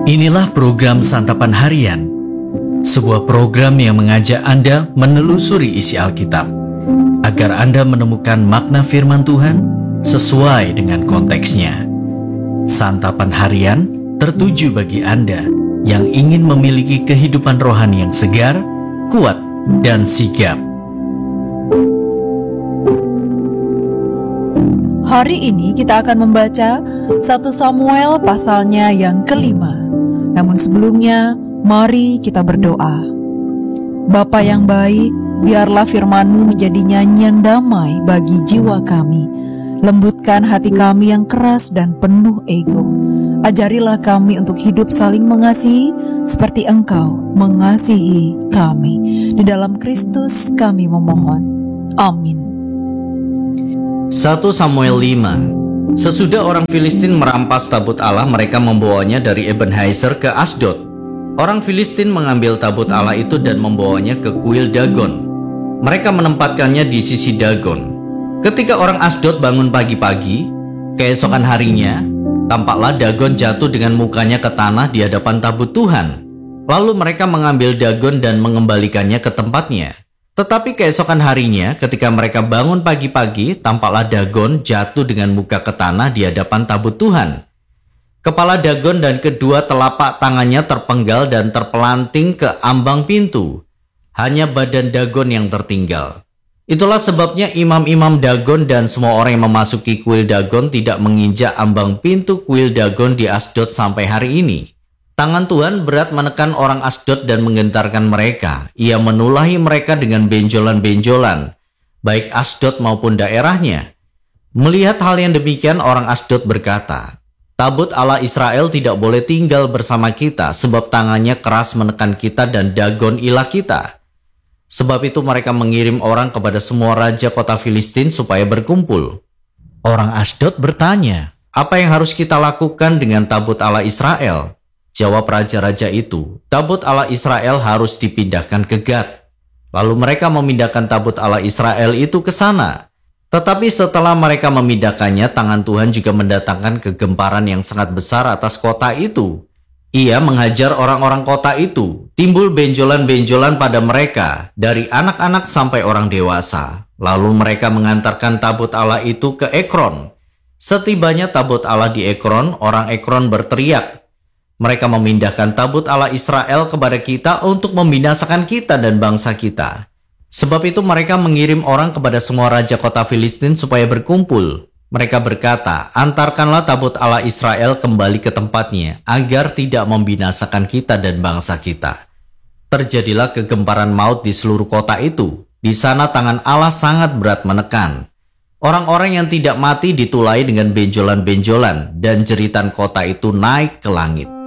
Inilah program Santapan Harian, sebuah program yang mengajak Anda menelusuri isi Alkitab, agar Anda menemukan makna firman Tuhan sesuai dengan konteksnya. Santapan Harian tertuju bagi Anda yang ingin memiliki kehidupan rohani yang segar, kuat, dan sigap. Hari ini kita akan membaca 1 Samuel pasalnya yang kelima. Namun sebelumnya, mari kita berdoa. Bapa yang baik, biarlah firman-Mu menjadi nyanyian damai bagi jiwa kami. Lembutkan hati kami yang keras dan penuh ego. Ajarilah kami untuk hidup saling mengasihi seperti Engkau mengasihi kami. Di dalam Kristus kami memohon. Amin. 1 Samuel 5. Sesudah orang Filistin merampas tabut Allah, mereka membawanya dari Ebenezer ke Asdod. Orang Filistin mengambil tabut Allah itu dan membawanya ke kuil Dagon. Mereka menempatkannya di sisi Dagon. Ketika orang Asdod bangun pagi-pagi, keesokan harinya, tampaklah Dagon jatuh dengan mukanya ke tanah di hadapan tabut Tuhan. Lalu mereka mengambil Dagon dan mengembalikannya ke tempatnya. Tetapi keesokan harinya, ketika mereka bangun pagi-pagi, tampaklah Dagon jatuh dengan muka ke tanah di hadapan tabut Tuhan. Kepala Dagon dan kedua telapak tangannya terpenggal dan terpelanting ke ambang pintu. Hanya badan Dagon yang tertinggal. Itulah sebabnya imam-imam Dagon dan semua orang yang memasuki kuil Dagon tidak menginjak ambang pintu kuil Dagon di Asdod sampai hari ini. Tangan Tuhan berat menekan orang Asdod dan menggentarkan mereka. Ia menulahi mereka dengan benjolan-benjolan, baik Asdod maupun daerahnya. Melihat hal yang demikian, orang Asdod berkata, "Tabut Allah Israel tidak boleh tinggal bersama kita, sebab tangannya keras menekan kita dan Dagon ilah kita." Sebab itu mereka mengirim orang kepada semua raja kota Filistin supaya berkumpul. Orang Asdod bertanya, "Apa yang harus kita lakukan dengan tabut Allah Israel?" Jawab raja-raja itu, "Tabut Allah Israel harus dipindahkan ke Gad." Lalu mereka memindahkan tabut Allah Israel itu ke sana. Tetapi setelah mereka memindahkannya, tangan Tuhan juga mendatangkan kegemparan yang sangat besar atas kota itu. Ia menghajar orang-orang kota itu. Timbul benjolan-benjolan pada mereka, dari anak-anak sampai orang dewasa. Lalu mereka mengantarkan tabut Allah itu ke Ekron. Setibanya tabut Allah di Ekron, orang Ekron berteriak, "Mereka memindahkan tabut Allah Israel kepada kita untuk membinasakan kita dan bangsa kita." Sebab itu mereka mengirim orang kepada semua raja kota Filistin supaya berkumpul. Mereka berkata, "Antarkanlah tabut Allah Israel kembali ke tempatnya, agar tidak membinasakan kita dan bangsa kita." Terjadilah kegemparan maut di seluruh kota itu. Di sana tangan Allah sangat berat menekan. Orang-orang yang tidak mati ditulai dengan benjolan-benjolan, dan jeritan kota itu naik ke langit.